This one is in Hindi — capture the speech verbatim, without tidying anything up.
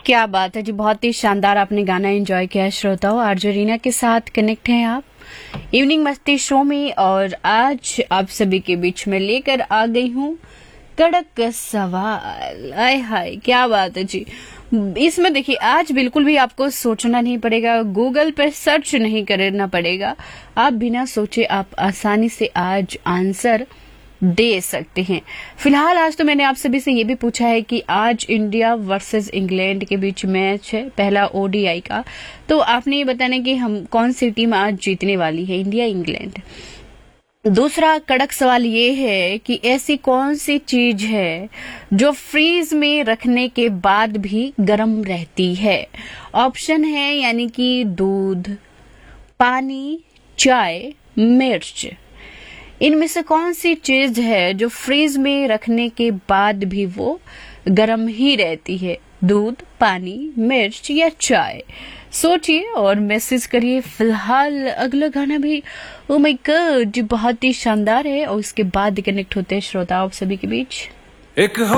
क्या बात है जी, बहुत ही शानदार आपने गाना एंजॉय किया श्रोताओं। आरजे रीना के साथ कनेक्ट हैं आप इवनिंग मस्ती शो में, और आज आप सभी के बीच में लेकर आ गई हूँ कड़क सवाल। आय हाय क्या बात है जी। इसमें देखिए आज बिल्कुल भी आपको सोचना नहीं पड़ेगा, गूगल पर सर्च नहीं करना पड़ेगा, आप बिना सोचे आप आसानी से आज आंसर दे सकते हैं। फिलहाल आज तो मैंने आप सभी से ये भी पूछा है कि आज इंडिया वर्सेस इंग्लैंड के बीच मैच है, पहला ओडीआई का, तो आपने ये बताना कि हम कौन सी टीम आज जीतने वाली है, इंडिया इंग्लैंड। दूसरा कड़क सवाल ये है कि ऐसी कौन सी चीज है जो फ्रीज में रखने के बाद भी गर्म रहती है। ऑप्शन है यानी कि दूध, पानी, चाय, मिर्च। इनमें से कौन सी चीज है जो फ्रीज में रखने के बाद भी वो गर्म ही रहती है, दूध, पानी, मिर्च या चाय। सोचिए और मैसेज करिए। फिलहाल अगला गाना भी ओ माय गॉड बहुत ही शानदार है, और उसके बाद कनेक्ट होते हैं श्रोताओं सभी के बीच। एक